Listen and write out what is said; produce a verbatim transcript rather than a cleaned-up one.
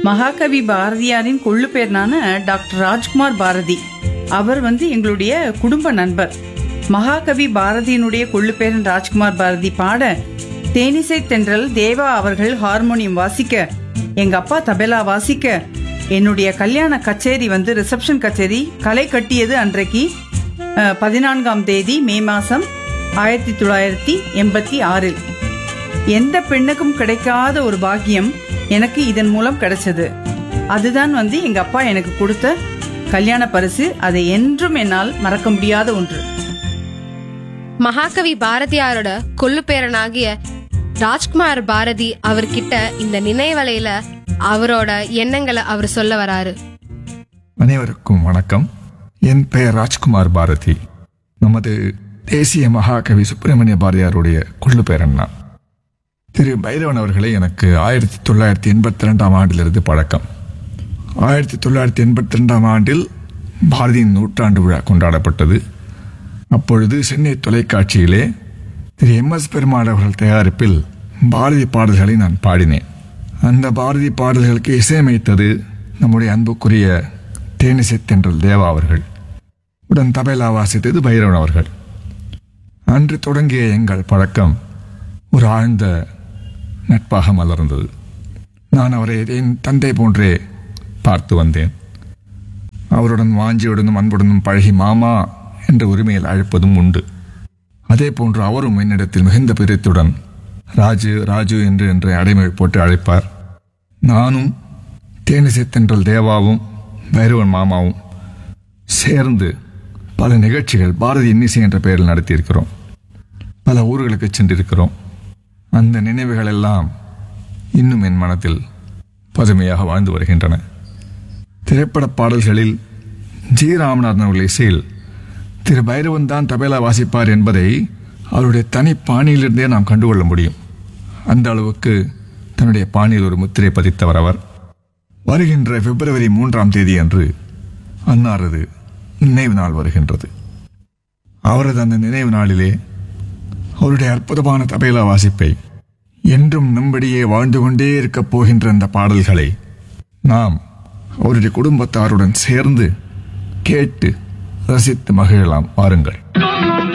மகாகவி பாரதியாரின் கொள்ளு பேர்னான டாக்டர் ராஜ்குமார் பாரதி. அவர் வந்து எங்களுடைய குடும்ப நண்பர். மகாகவி பாரதியினுடைய கொள்ளு பேரன் ராஜ்குமார் பாரதி பாட, தேனிசை தென்றல் தேவா அவர்கள் ஹார்மோனியம் வாசிக்க, எங்க அப்பா தபேலா வாசிக்க, என்னுடைய கல்யாண கச்சேரி வந்து ரிசப்ஷன் கச்சேரி களை கட்டியது அன்றைக்கு பதினான்காம் தேதி மே மாசம் ஆயிரத்தி தொள்ளாயிரத்தி எண்பத்தி ஆறில். எந்த பெண்ணுக்கும் கிடைக்காத ஒரு பாக்கியம் எனக்கு இதன் மூலம் கிடைச்சது. அதுதான் வந்து எங்க அப்பா எனக்கு கொடுத்த கல்யாண பரிசு. அதை என்றும் என்னால் மறக்க முடியாத ஒன்று. மகாகவி பாரதியாரோட கொள்ளு பேரனாகிய ராஜ்குமார் பாரதி அவர்கிட்ட இந்த நினைவலையில அவரோட எண்ணங்களை அவர் சொல்ல வராரு. அனைவருக்கும் வணக்கம். என் பெயர் ராஜ்குமார் பாரதி. நமது தேசிய மகாகவி சுப்பிரமணிய பாரதியாருடைய கொள்ளு பேரன் நான். திரு பைரவன் அவர்களை எனக்கு ஆயிரத்தி தொள்ளாயிரத்தி எண்பத்தி ரெண்டாம் ஆண்டிலிருந்து பழக்கம். ஆயிரத்தி தொள்ளாயிரத்தி எண்பத்தி ரெண்டாம் ஆண்டில் பாரதியின் நூற்றாண்டு விழா கொண்டாடப்பட்டது. அப்பொழுது சென்னை தொலைக்காட்சியிலே திரு எம் எஸ் பெருமாள் அவர்கள் தயாரிப்பில் பாரதி பாடல்களை நான் பாடினேன். அந்த பாரதி பாடல்களுக்கு இசையமைத்தது நம்முடைய அன்புக்குரிய தேனிசை தென்றல் தேவா அவர்கள். உடன் தபேலா வாசித்தது பைரவன் அவர்கள். அன்று தொடங்கிய எங்கள் பழக்கம் ஒரு ஆழ்ந்த நட்பாக மலர்ந்தது. நான் அவரை என் தந்தை போன்றே பார்த்து வந்தேன். அவருடன் வாஞ்சியுடனும் அன்புடனும் பழகி மாமா என்ற உரிமையில் அழைப்பதும் உண்டு. அதே போன்று அவரும் என்னிடத்தில் மிகுந்த பிரியத்துடன் ராஜு ராஜு என்று என்று அடைமொழி போட்டு அழைப்பார். நானும் தேனிசை தென்றல் தேவாவும் பைரவன் மாமாவும் சேர்ந்து பல நிகழ்ச்சிகள் பாரதி இன்னிசை என்ற பெயரில் நடத்தியிருக்கிறோம். பல ஊர்களுக்கு சென்றிருக்கிறோம். அந்த நினைவுகள் எல்லாம் இன்னும் என் மனத்தில் பதுமையாக வாழ்ந்து வருகின்றன. திரைப்பட பாடல்களில் ஜி ராமநாதன் அவர்கள் இசையில் திரு பைரவன் தான் தபேலா வாசிப்பார் என்பதை அவருடைய தனி பாணியிலிருந்தே நாம் கண்டுகொள்ள முடியும். அந்த அளவுக்கு தன்னுடைய பாணியில் ஒரு முத்திரை பதித்தவர் அவர். வருகின்ற பிப்ரவரி மூன்றாம் தேதி அன்று அன்னாரது நினைவு நாள் வருகின்றது. அவரது அந்த நினைவு நாளிலே அவருடைய அற்புதமான தபேலா வாசிப்பை, என்றும் நம்மிடையே வாழ்ந்து கொண்டே இருக்கப் போகின்ற அந்த பாடல்களை நாம் அவருடைய குடும்பத்தாருடன் சேர்ந்து கேட்டு ரசித்து மகிழலாம். வாருங்கள்.